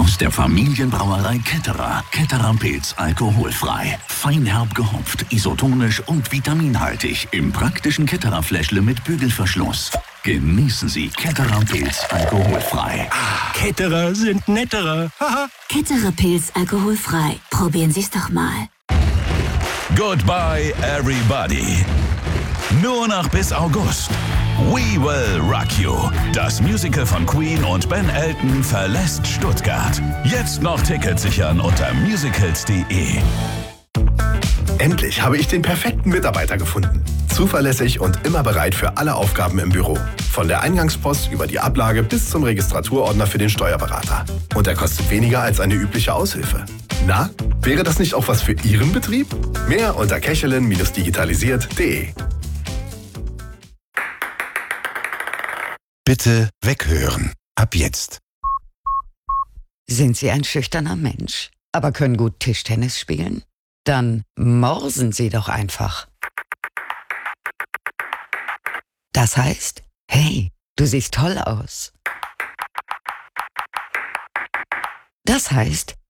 Aus der Familienbrauerei Ketterer. Ketterer Pilz alkoholfrei. Feinherb gehopft, isotonisch und vitaminhaltig. Im praktischen Ketterer Fläschle mit Bügelverschluss. Genießen Sie Ketterer Pilz alkoholfrei. Ketterer sind netterer. Haha. Ketterer Pilz alkoholfrei. Probieren Sie es doch mal. Goodbye, everybody. Nur noch bis August. We Will Rock You. Das Musical von Queen und Ben Elton verlässt Stuttgart. Jetzt noch Tickets sichern unter musicals.de. Endlich habe ich den perfekten Mitarbeiter gefunden. Zuverlässig und immer bereit für alle Aufgaben im Büro. Von der Eingangspost über die Ablage bis zum Registraturordner für den Steuerberater. Und er kostet weniger als eine übliche Aushilfe. Na, wäre das nicht auch was für Ihren Betrieb? Mehr unter kechelin-digitalisiert.de. Bitte weghören. Ab jetzt. Sind Sie ein schüchterner Mensch, aber können gut Tischtennis spielen? Dann morsen Sie doch einfach. Das heißt, hey, du siehst toll aus. Das heißt,